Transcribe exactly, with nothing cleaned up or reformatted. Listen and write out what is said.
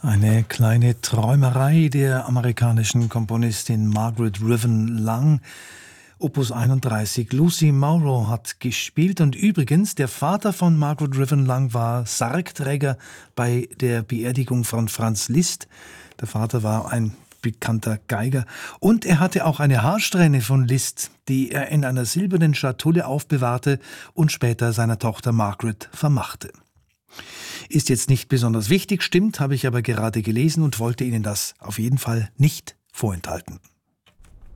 Eine kleine Träumerei der amerikanischen Komponistin Margaret Riven Lang. Opus einunddreißig. Lucy Mauro hat gespielt und übrigens, der Vater von Margaret Riven Lang war Sargträger bei der Beerdigung von Franz Liszt. Der Vater war ein bekannter Geiger und er hatte auch eine Haarsträhne von Liszt, die er in einer silbernen Schatulle aufbewahrte und später seiner Tochter Margaret vermachte. Ist jetzt nicht besonders wichtig, stimmt, habe ich aber gerade gelesen und wollte Ihnen das auf jeden Fall nicht vorenthalten.